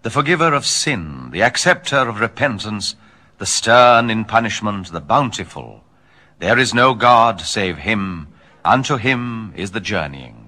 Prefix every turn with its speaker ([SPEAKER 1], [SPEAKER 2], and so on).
[SPEAKER 1] the forgiver of sin, the acceptor of repentance, the stern in punishment, the bountiful. There is no God save him, unto him is the journeying.